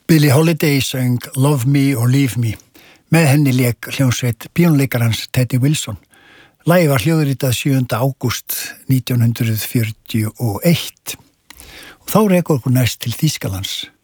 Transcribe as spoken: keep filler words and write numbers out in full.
Billie Holiday söng Love Me or Leave Me. Með henni lék hljómsveit píanóleikarans Teddy Wilson. Lagið var hljóðritað sjöunda ágúst nítján hundrað fjörutíu og eitt. Og þá rekur okkur næst til Þýskalands.